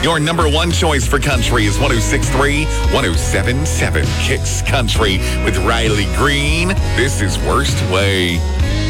Your number one choice for country is 106.3, 107.7 Kicks Country with Riley Green. This is Worst Way.